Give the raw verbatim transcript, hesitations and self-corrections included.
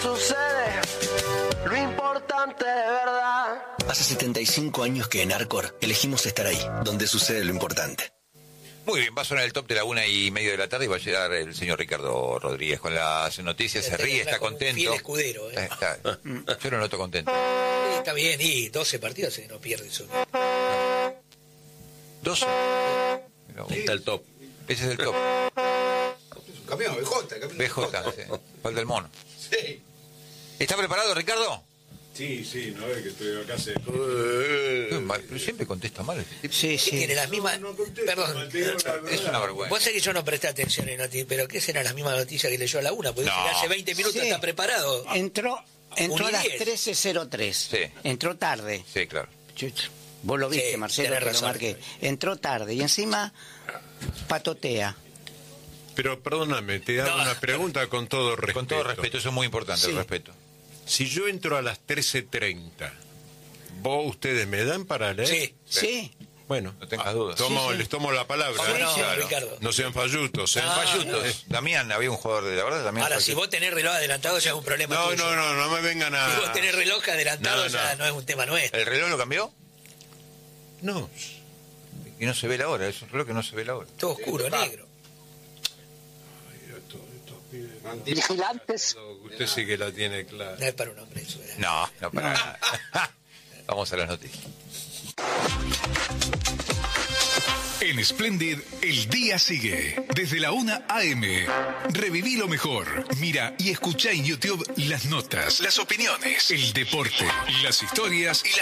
sucede lo importante de verdad. Hace setenta y cinco años que en Arcor elegimos estar ahí, donde sucede lo importante. Muy bien, va a sonar el top de la una y medio de la tarde y va a llegar el señor Ricardo Rodríguez con las noticias, se ríe, está contento. Fiel escudero, ¿eh? Está, yo lo noto contento. Sí, está bien, y doce partidos y no pierde eso. doce. Ahí está el top. Ese es el top. Es un campeón, B J. Campeón B J, sí. Falta el mono. Sí. ¿Está preparado, Ricardo? Sí, sí, no es que estoy acá hace... Qué mal, pero siempre contesta mal este tipo. Sí, sí. Tiene las mismas... No, no contesto, Perdón. Mateo, la verdad. Es una vergüenza. Vos sabés que yo no presté atención en noticias, pero ¿qué serán las mismas noticias que leyó a la una? Porque No. hace veinte minutos Sí. está preparado. Entró, entró a las Unidiez. trece cero tres. Sí. Entró tarde. Sí, claro. Chuch, vos lo viste, Sí, Marcelo, tenés que lo razón. marqué. Entró tarde y encima patotea. Pero perdóname, te hago No. una pregunta con todo respeto. Con todo respeto, eso es muy importante, Sí. el respeto. Si yo entro a las trece treinta, ¿vos ustedes me dan para leer? Sí. Sí. Bueno, No tengas ah, dudas. tomo- Sí, sí. les tomo la palabra. ¿Cómo ¿eh? no, claro. Ricardo? No sean fallutos. ¿eh? Ah, Fallutos. Damián, había un jugador de la verdad, Damián. Ahora, si Fallutos. vos tenés reloj adelantado ya es un problema No, tuyo. no, no, no me vengan a... Si vos tenés reloj adelantado No, ya no. no es un tema nuestro. ¿El reloj lo cambió? No. Y no se ve la hora, es un reloj que no se ve la hora. Todo oscuro, negro. Vigilantes. Usted sí que la tiene clara. No es para un hombre eso. ¿verdad? No, no para nada. Vamos a las noticias. En Splendid, el día sigue. Desde la una a eme. Reviví lo mejor. Mira y escucha en YouTube las notas, las opiniones, el deporte, las historias y las